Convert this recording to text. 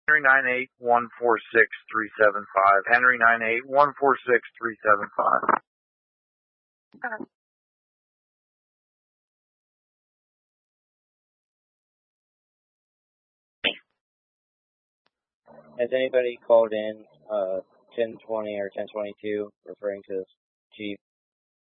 Henry 98146-375. Henry 98146-375. Has anybody called in 1020 or 1022 referring to this Jeep